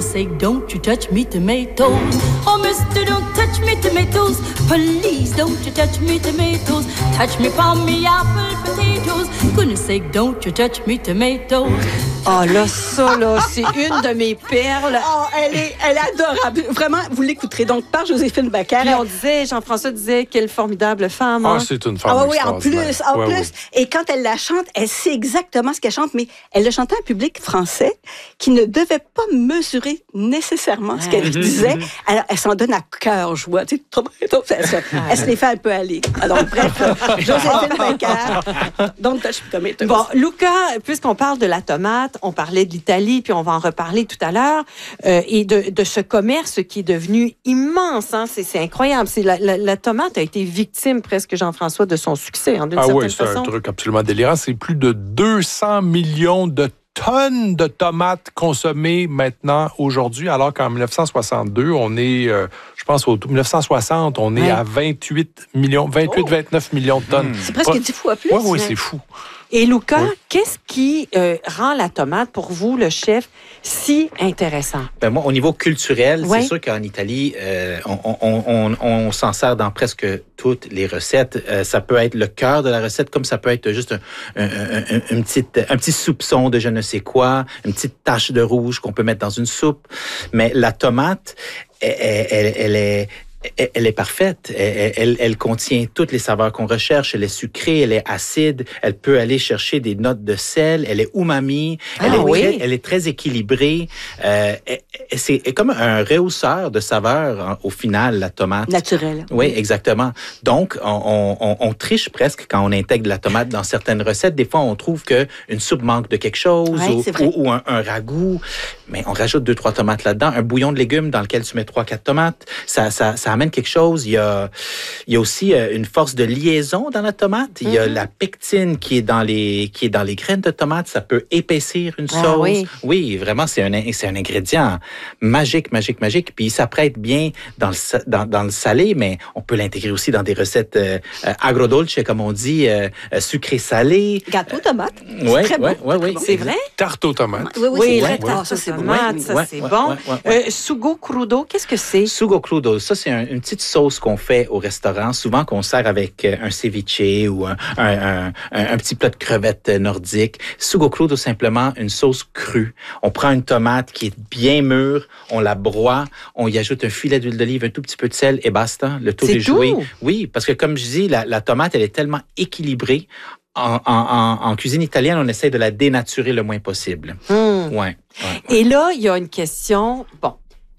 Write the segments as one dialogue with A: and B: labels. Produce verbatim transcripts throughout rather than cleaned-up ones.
A: sake, don't you touch me tomatoes. Oh, mister, don't touch me tomatoes. Please, don't you touch me tomatoes. Touch me palm, me apple, potatoes. Goodness sake, don't you touch me tomatoes.
B: Oh là, ça, là, c'est une de mes perles.
C: Oh, elle est, elle est adorable. Vraiment, vous l'écouterez. Donc, par Joséphine Bacquer.
B: Puis on disait, Jean-François disait, quelle formidable femme.
D: Ah,
B: hein?
D: c'est une femme
C: Ah oui, en
D: extraordinaire.
C: plus, en
D: Ouais,
C: plus.
D: oui.
C: Et quand elle la chante, elle sait exactement ce qu'elle chante, mais elle le chantait à un public français qui ne devait pas mesurer nécessairement ce qu'elle disait. Alors, elle s'en donne à cœur joie. Tu sais, elle, se, elle se les fait un peu aller. Alors, bref, Joséphine Bacquer, don't touch me tomatoes.
B: Bon, Luca, puisqu'on parle de la tomate, on parlait de l'Italie, puis on va en reparler tout à l'heure, euh, et de, de ce commerce qui est devenu immense. Hein? C'est, c'est incroyable. C'est la, la, la tomate a été victime presque, Jean-François, de son succès, hein, d'une
D: Ah
B: certaine
D: oui, c'est
B: façon.
D: un truc absolument délirant. C'est plus de deux cents millions de tonnes de tomates consommées maintenant, aujourd'hui, alors qu'en dix-neuf cent soixante-deux, on est, euh, je pense, au dix-neuf cent soixante, on est
B: Ouais.
D: à vingt-huit millions, vingt-huit, vingt-neuf millions de tonnes.
C: C'est presque dix fois plus.
D: Oui, oui, c'est fou.
B: Et Luca,
D: Oui.
B: qu'est-ce qui euh, rend la tomate, pour vous, le chef, si intéressant?
E: Ben moi, au niveau culturel,
B: Ouais.
E: c'est sûr qu'en Italie, euh, on, on, on, on s'en sert dans presque toutes les recettes. Euh, ça peut être le cœur de la recette, comme ça peut être juste un, un, un, un, une petite, un petit soupçon de je ne sais quoi, une petite tache de rouge qu'on peut mettre dans une soupe. Mais la tomate, elle, elle, elle est... Elle est parfaite. Elle, elle, elle contient toutes les saveurs qu'on recherche. Elle est sucrée, elle est acide. Elle peut aller chercher des notes de sel. Elle est umami. Elle,
B: Ah,
E: est,
B: oui.
E: très, elle est très équilibrée. Euh, c'est comme un rehausseur de saveurs, hein, au final, la tomate.
C: Naturel.
E: Oui, exactement. Donc, on, on, on triche presque quand on intègre de la tomate dans certaines recettes. Des fois, on trouve qu'une soupe manque de quelque chose,
C: Ouais,
E: ou,
C: c'est vrai.
E: ou, ou un, un ragoût. Mais on rajoute deux, trois tomates là-dedans. Un bouillon de légumes dans lequel tu mets trois, quatre tomates. Ça, ça, ça amène quelque chose. Il y a, il y a aussi une force de liaison dans la tomate. Il y a mm-hmm. la pectine qui est dans les, qui est dans les graines de tomate. Ça peut épaissir une
B: ah,
E: sauce.
B: Oui.
E: oui, vraiment, c'est un, c'est un ingrédient magique, magique, magique. Puis il s'apprête bien dans le, dans, dans le salé, mais on peut l'intégrer aussi dans des recettes euh, agrodolce, comme on dit, euh, sucré-salé.
C: Gâteau tomate.
E: Oui,
C: très
E: oui,
C: bon.
E: oui.
B: C'est vrai?
D: Tarte aux tomates.
C: Oui, oui,
B: Oui,
C: c'est
B: la
C: vrai.
B: tarte
C: Ah, ça, c'est bon.
B: tomate,
C: Oui,
B: ça,
E: ouais,
B: c'est
E: ouais,
B: bon.
E: ouais, ouais.
B: Euh, sugo crudo, qu'est-ce que c'est?
E: Sugo crudo, ça, c'est un, une petite sauce qu'on fait au restaurant, souvent qu'on sert avec un ceviche ou un, un, un, un petit plat de crevettes nordiques. Sugo crudo, simplement une sauce crue. On prend une tomate qui est bien mûre, on la broie, on y ajoute un filet d'huile d'olive, un tout petit peu de sel et basta. Le tour
B: C'est
E: est joué.
B: tout?
E: Oui, parce que comme je dis, la, la tomate, elle est tellement équilibrée. En, en, en cuisine italienne, on essaie de la dénaturer le moins possible.
B: Mmh.
E: Ouais, ouais, ouais.
B: Et là, il y a une question, bon,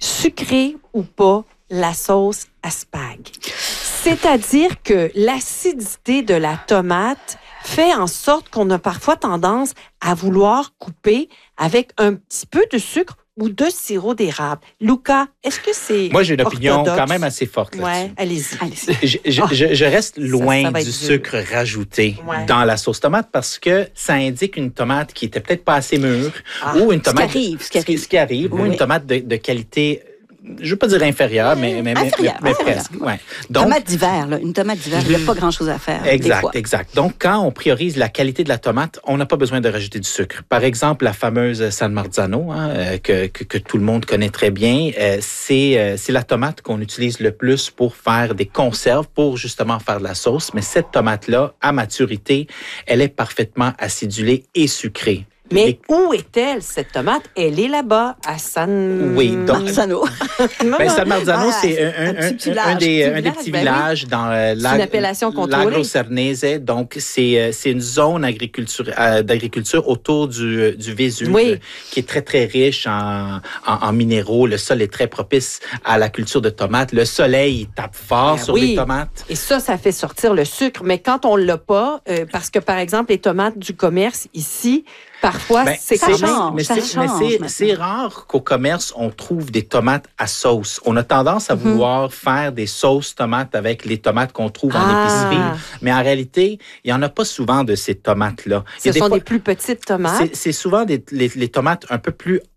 B: sucré ou pas, la sauce à spag. C'est-à-dire que l'acidité de la tomate fait en sorte qu'on a parfois tendance à vouloir couper avec un petit peu de sucre ou de sirop d'érable. Luca, est-ce que c'est
E: Moi, j'ai une opinion
B: orthodoxe?
E: quand même assez forte là-dessus.
B: Ouais, allez-y.
C: Allez-y.
E: Je, je, je, je reste loin
B: Ça, ça va
E: du
B: être dur.
E: sucre rajouté
B: Ouais.
E: dans la sauce tomate parce que ça indique une tomate qui était peut-être pas assez mûre
B: Ah,
E: ou une
C: ce qui
E: tomate
C: arrive, ce qui arrive.
E: ce qui arrive, ou
C: Oui.
E: une tomate de, de qualité, je ne veux pas dire inférieure, mais, mais, mais,
C: Inférieure,
E: mais, mais
C: inférieure.
E: presque. Ouais. Donc,
C: Tomate d'hiver, là. Une tomate d'hiver, il n'y a pas grand-chose à faire. des
E: Exact,
C: fois.
E: exact. Donc, quand on priorise la qualité de la tomate, on n'a pas besoin de rajouter du sucre. Par exemple, la fameuse San Marzano, hein, euh, que, que, que tout le monde connaît très bien, euh, c'est, euh, c'est la tomate qu'on utilise le plus pour faire des conserves, pour justement faire de la sauce. Mais cette tomate-là, à maturité, elle est parfaitement acidulée et sucrée.
B: Mais
E: Et-
B: où est-elle, cette tomate? Elle est là-bas, à San...
E: Oui, donc-
C: Marzano.
E: Ben, San Marzano,
C: Ah,
E: c'est un,
C: un
E: un,
C: petit
E: un,
C: village,
E: un des,
B: petit
E: un des
B: village,
E: petits
B: ben oui.
E: villages dans euh,
B: C'est une appellation contrôlée.
E: l'Agro Cernese. Donc, c'est, euh, c'est une zone agriculture, euh, d'agriculture autour du, du Vésuve,
B: Oui.
E: euh, qui est très, très riche en, en, en minéraux. Le sol est très propice à la culture de tomates. Le soleil, il tape fort
B: Ben
E: sur
B: oui.
E: les tomates.
B: Et ça, ça fait sortir le sucre. Mais quand on l'a pas, euh, parce que, par exemple, les tomates du commerce ici, parfois,
E: Ben,
B: c'est
C: ça
B: quand
C: change.
B: même...
E: mais
C: ça
E: c'est, mais
C: change
E: c'est,
C: maintenant.
E: c'est rare qu'au commerce, on trouve des tomates à sauce. On a tendance à vouloir faire des sauces tomates avec les tomates qu'on trouve en
B: Ah.
E: épicerie. Mais en réalité, il n'y en a pas souvent de ces tomates-là. Il y
B: Ce
E: a des
B: sont
E: fois-
B: des plus petites tomates.
E: C'est, c'est souvent des, les, les tomates un peu plus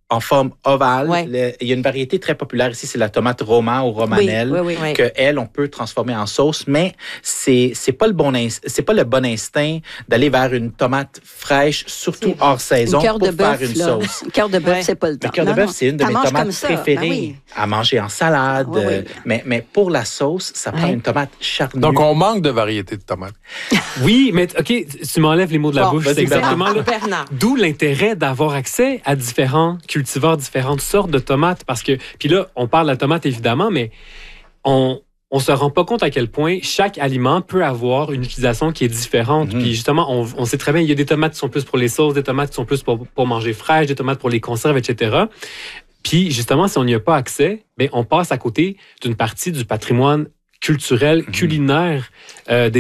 E: en forme ovale.
B: Ouais.
E: Le- il y a une variété très populaire ici, c'est la tomate Roma ou romanelle,
C: Oui, oui, oui.
B: Oui.
E: que elle, on peut transformer en sauce, mais c'est c'est pas le bon ins- c'est pas le bon instinct d'aller vers une tomate fraîche, surtout hors saison,
C: Une cœur
E: pour
C: de
E: faire
C: bœuf,
E: une
C: là.
E: sauce.
C: Une cœur de bœuf,
B: Ouais.
C: c'est pas le temps.
E: Le cœur de
C: Non,
E: bœuf,
C: non.
E: c'est une de
C: T'en
E: mes
C: manges
E: tomates
C: comme ça.
E: préférées
C: Ben oui.
E: à manger en salade.
C: Ah, oui, oui.
E: euh, Mais, mais pour la sauce, ça prend
B: Ouais.
E: une tomate charnue.
D: Donc, on manque de variétés de tomates.
F: Oui, mais OK, tu m'enlèves les mots de la
B: Bon,
F: bouche.
E: vas-y,
F: C'est exactement là.
B: Bernard.
F: D'où l'intérêt d'avoir accès à différents cultivars, différentes sortes de tomates. Parce que, puis là, on parle de la tomate évidemment, mais on on se rend pas compte à quel point chaque aliment peut avoir une utilisation qui est différente.
E: Mhm.
F: Puis justement, on, on sait très bien, il y a des tomates qui sont plus pour les sauces, des tomates qui sont plus pour, pour manger fraîches, des tomates pour les conserves, et cetera. Puis justement, si on n'y a pas accès, bien, on passe à côté d'une partie du patrimoine culturel, culinaire euh, des